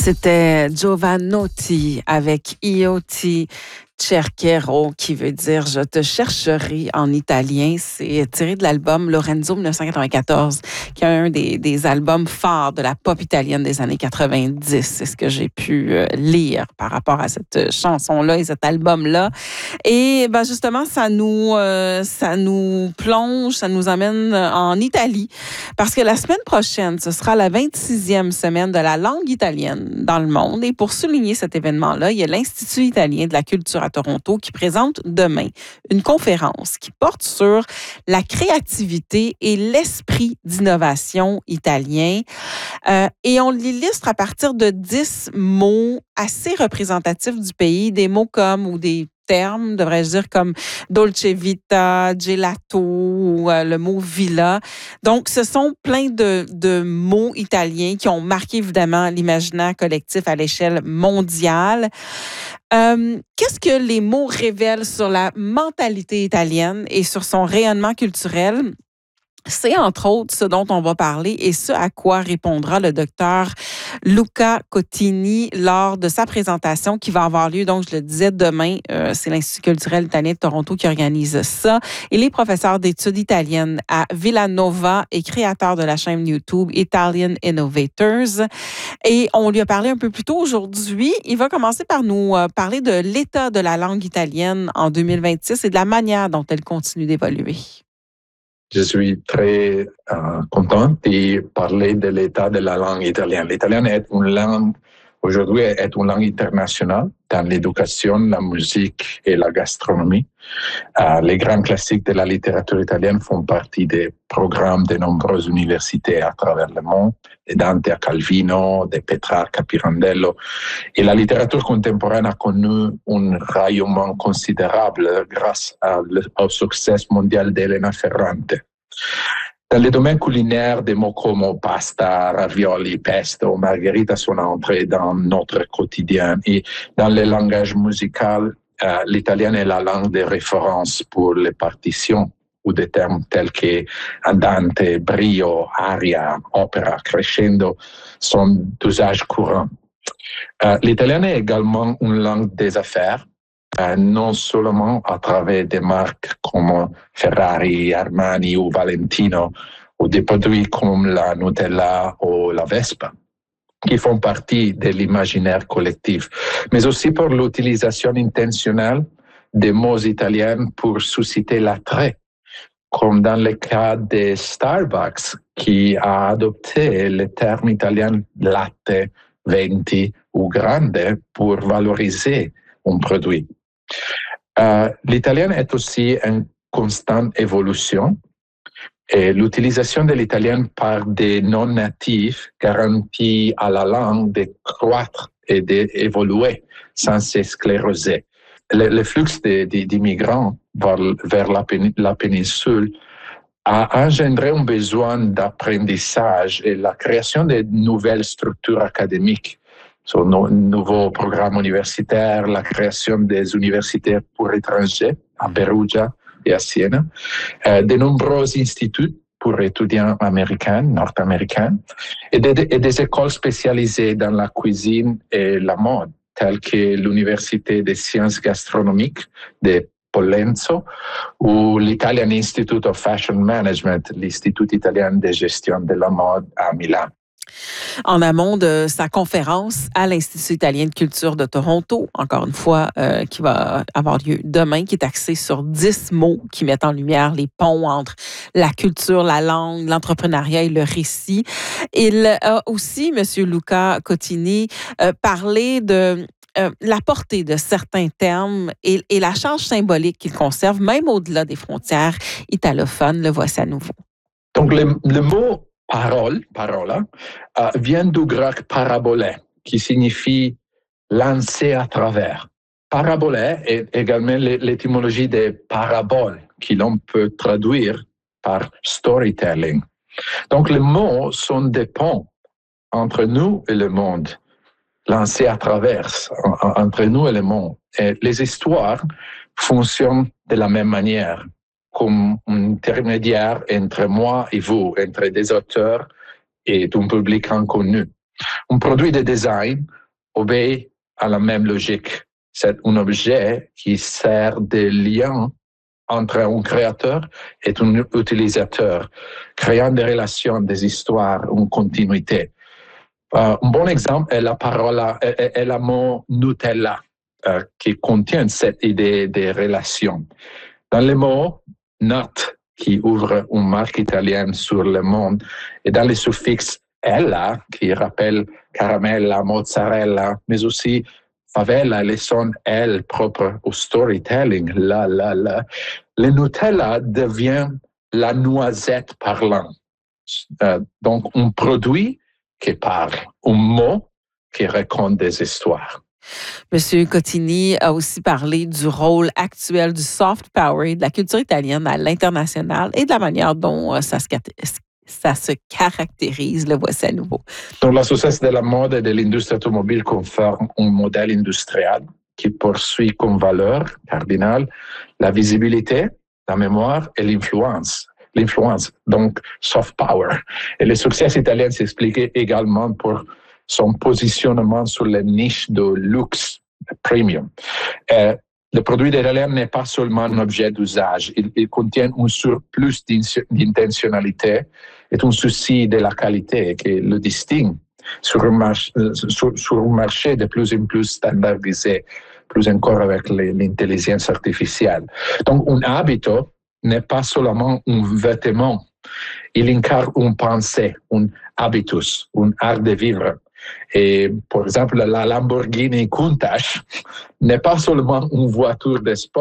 C'était Giovanotti avec Io ti cercherò, qui veut dire Je te chercherai en italien. C'est tiré de l'album Lorenzo 1994, qui est un des albums phares de la pop italienne des années 90. C'est ce que j'ai pu lire par rapport à cette chanson-là et cet album-là. Et ben justement, ça nous plonge, ça nous amène en Italie, parce que la semaine prochaine, ce sera la 26e semaine de la langue italienne dans le monde. Et pour souligner cet événement-là, il y a l'Institut italien de la culture à Toronto qui présente demain une conférence qui porte sur la créativité et l'esprit d'innovation italien. Et on l'illustre à partir de 10 mots assez représentatifs du pays, des mots comme, ou des termes, devrais-je dire, comme dolce vita, gelato, ou le mot villa. Donc, ce sont plein de mots italiens qui ont marqué évidemment l'imaginaire collectif à l'échelle mondiale. Qu'est-ce que les mots révèlent sur la mentalité italienne et sur son rayonnement culturel? C'est entre autres ce dont on va parler et ce à quoi répondra le docteur Luca Cotini lors de sa présentation qui va avoir lieu, donc je le disais, demain. C'est l'Institut culturel italien de Toronto qui organise ça. Il est professeur d'études italiennes à Villanova et créateur de la chaîne YouTube Italian Innovators. Et on lui a parlé un peu plus tôt aujourd'hui. Il va commencer par nous parler de l'état de la langue italienne en 2026 et de la manière dont elle continue d'évoluer. Je suis très content de parler de l'état de la langue italienne. L'italien est une langue, aujourd'hui, est une langue internationale dans l'éducation, la musique et la gastronomie. Les grands classiques de la littérature italienne font partie des programmes de nombreuses universités à travers le monde, de Dante à Calvino, de Petrarca à Pirandello. Et la littérature contemporaine a connu un rayonnement considérable grâce au succès mondial d'Elena Ferrante. Dans le domaine culinaire, des mots comme pasta, ravioli, pesto, margherita sont entrés dans notre quotidien. Et dans le langage musical, l'italien est la langue de référence pour les partitions ou des termes tels que andante, brio, aria, opera, crescendo sont d'usage courant. L'italien est également une langue des affaires, non seulement à travers des marques comme Ferrari, Armani ou Valentino, ou des produits comme la Nutella ou la Vespa, qui font partie de l'imaginaire collectif, mais aussi pour l'utilisation intentionnelle des mots italiens pour susciter l'attrait, comme dans le cas de Starbucks, qui a adopté le terme italien latte, venti ou grande pour valoriser un produit. L'italien est aussi en constante évolution et l'utilisation de l'italien par des non-natifs garantit à la langue de croître et d'évoluer sans s'escléroser. Le flux d'immigrants vers la péninsule a engendré un besoin d'apprentissage et la création de nouvelles structures académiques. Nouveaux programmes universitaires, la création des universités pour étrangers à Perugia et à Siena, de nombreux instituts pour étudiants américains, nord-américains, et des écoles spécialisées dans la cuisine et la mode, telles que l'Université des sciences gastronomiques de Pollenzo ou l'Italian Institute of Fashion Management, l'Institut italien de gestion de la mode à Milan. En amont de sa conférence à l'Institut italien de culture de Toronto, encore une fois, qui va avoir lieu demain, qui est axée sur 10 mots qui mettent en lumière les ponts entre la culture, la langue, l'entrepreneuriat et le récit. Il a aussi, M. Luca Cotini, parlé de la portée de certains termes et la charge symbolique qu'ils conservent, même au-delà des frontières italophones. Le voici à nouveau. Donc, le mot parola, vient du grec parabole, qui signifie lancer à travers. Parabole est également l'étymologie des paraboles, qui l'on peut traduire par storytelling. Donc, les mots sont des ponts entre nous et le monde, lancés à travers, entre nous et le monde. Et les histoires fonctionnent de la même manière, comme un intermédiaire entre moi et vous, entre des auteurs et un public inconnu. Un produit de design obéit à la même logique. C'est un objet qui sert de lien entre un créateur et un utilisateur, créant des relations, des histoires, une continuité. Un bon exemple est le mot Nutella, qui contient cette idée de relation. Dans le mot nut, qui ouvre une marque italienne sur le monde, et dans le suffixe ella, qui rappelle caramella, mozzarella, mais aussi favela, les sons L propres au storytelling, le Nutella devient la noisette parlante. Donc, un produit qui parle, un mot qui raconte des histoires. Monsieur Cotini a aussi parlé du rôle actuel du soft power, de la culture italienne à l'international et de la manière dont ça se caractérise. Le voici à nouveau. Donc, la succès de la mode et de l'industrie automobile confirme un modèle industriel qui poursuit comme valeur cardinale la visibilité, la mémoire et l'influence. Donc soft power. Et le succès italien s'expliquait également pour son positionnement sur les niches de luxe premium. Le produit italien n'est pas seulement un objet d'usage, il contient un surplus d'intentionnalité et un souci de la qualité qui le distingue sur un marché de plus en plus standardisé, plus encore avec l'intelligence artificielle. Donc, un habito n'est pas seulement un vêtement, il incarne une pensée, un habitus, un art de vivre. Et par exemple, la Lamborghini Countach n'est pas seulement une voiture de sport,